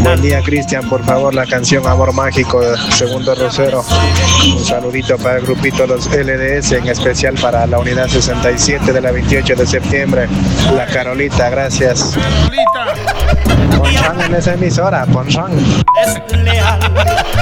Buen día, Cristian, por favor, la canción Amor Mágico, Segundo Rosero. Un saludito para el grupito Los LDS, en especial para la unidad 67 de la 28 de septiembre. La Carolita, gracias. Ponchón en esa emisora, ponchón.